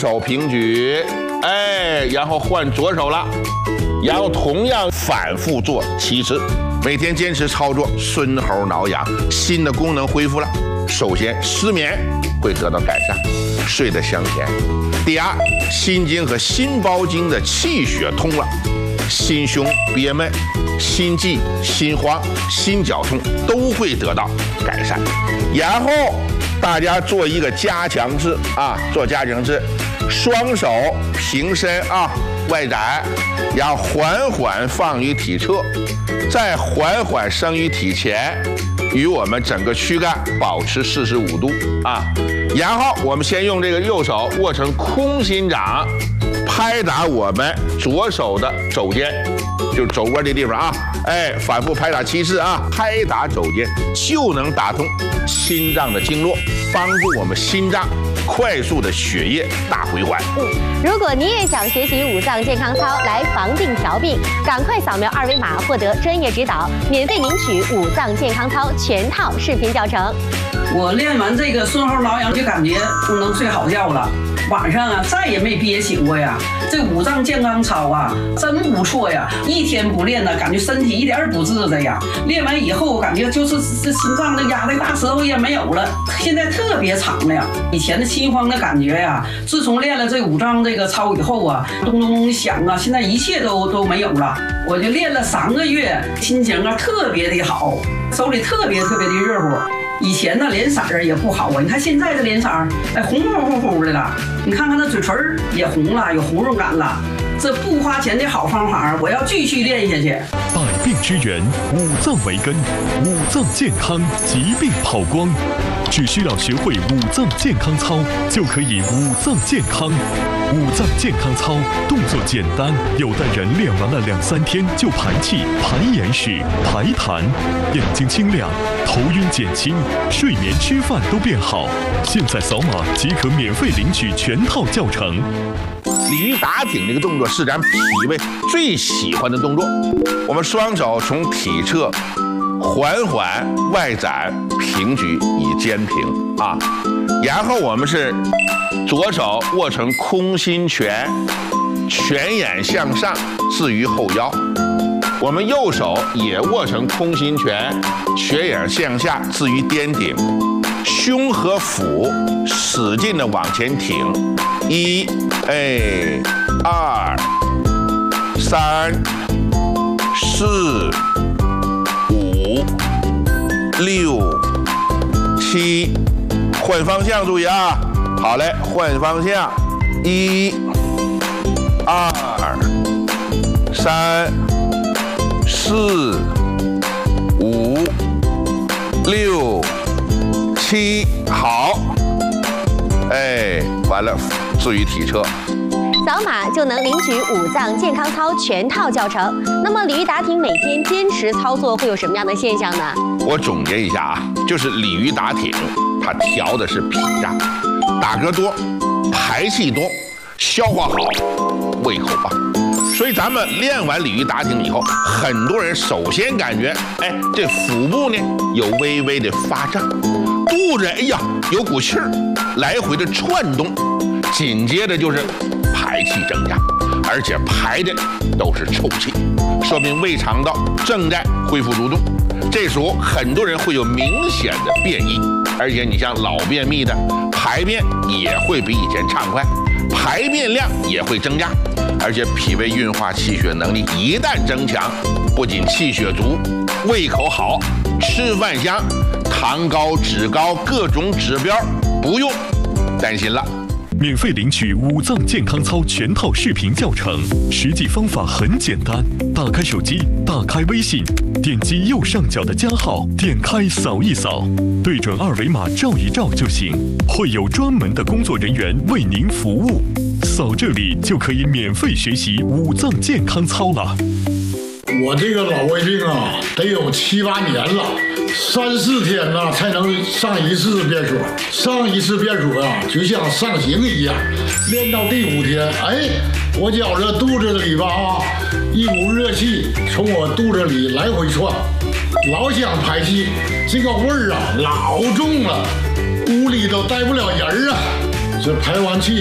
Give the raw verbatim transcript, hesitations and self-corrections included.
手平举，哎，然后换左手了，然后同样反复做七次，每天坚持操作，孙猴挠痒，心的功能恢复了。首先，失眠会得到改善，睡得香甜；第二，心经和心包经的气血通了，心胸憋闷、心悸、心慌、心绞痛都会得到改善。然后大家做一个加强式啊，做加强式。双手平伸啊，外展，然后缓缓放于体侧，再缓缓升于体前，与我们整个躯干保持四十五度啊。然后我们先用这个右手握成空心掌，拍打我们左手的肘尖，就是肘窝这地方啊，哎，反复拍打七次啊，拍打肘尖就能打通心脏的经络，帮助我们心脏快速的血液大回环。 嗯，如果你也想学习五脏健康操来防病调病，赶快扫描二维码获得专业指导，免费领取五脏健康操全套视频教程。 我练完这个孙猴挠痒就感觉不能睡好觉了，晚上啊再也没憋醒过呀。这五脏健康操啊真不错呀，一天不练呢，感觉身体一点儿不自在呀。练完以后感觉就是这心脏的压力大石头也没有了，现在特别长了呀。以前的心慌的感觉呀，自从练了这五脏这个操以后啊，咚咚咚响啊，现在一切都都没有了。我就练了三个月，心情啊特别的好，手里特别特别的热乎。以前呢脸色儿也不好啊，你看现在的脸色儿，哎红乎乎乎的了，你看看那嘴唇也红了，有红润感了。这不花钱的好方法，我要继续练下去。 百病之源，五脏为根，五脏健康，疾病跑光。只需要学会五脏健康操，就可以五脏健康。五脏健康操动作简单，有的人练完了两三天就排气、排眼屎、排痰，眼睛清亮，头晕减轻，睡眠、吃饭都变好。现在扫码即可免费领取全套教程。 鲤鱼打挺这个动作是咱脾胃最喜欢的动作。我们双手从体侧缓缓外展平举以肩平啊，然后我们是左手握成空心拳，拳眼向上置于后腰。我们右手也握成空心拳，拳眼向下置于颠顶，胸和腹使劲的往前挺。一，哎，二，三，四，五，六，七，换方向，注意啊！好嘞，换方向，一，二，三，四，五，六，七，好，哎，完了。置于体侧， 扫码就能领取五脏健康操全套教程。那么鲤鱼打挺每天坚持操作会有什么样的现象呢？ 我总结一下啊，就是鲤鱼打挺，它调的是脾脏，打嗝多，排气多，消化好，胃口棒。所以咱们练完鲤鱼打挺以后，很多人首先感觉，哎，这腹部呢有微微的发胀，肚子哎呀有股气儿来回的窜动。紧接着就是排气增加，而且排的都是臭气，说明胃肠道正在恢复蠕动。这时候很多人会有明显的便意，而且你像老便秘的，排便也会比以前畅快，排便量也会增加，而且脾胃运化气血能力一旦增强，不仅气血足，胃口好，吃饭香，糖高、脂高各种指标不用担心了。 免费领取五脏健康操全套视频教程，实际方法很简单。打开手机，打开微信，点击右上角的加号，点开扫一扫，对准二维码照一照就行，会有专门的工作人员为您服务。扫这里就可以免费学习五脏健康操了。 我这个老胃病啊，得有七八年了。三四天呐才能上一次便所，上一次便所啊，就像上刑一样。练到第五天，哎，我觉着肚子里吧啊，一股热气从我肚子里来回窜，老想排气，这个味儿啊老重了，屋里都待不了人啊。这排完气